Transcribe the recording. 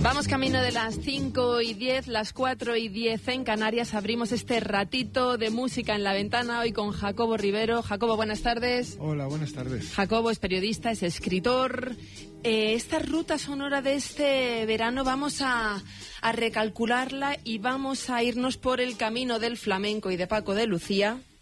Vamos camino de las 5:10, las 4:10 en Canarias. Abrimos este ratito de música en la ventana hoy con Jacobo Rivero. Jacobo, buenas tardes. Hola, buenas tardes. Jacobo es periodista, es escritor. Esta ruta sonora de este verano vamos a recalcularla y vamos a irnos por el camino del flamenco y de Paco de Lucía.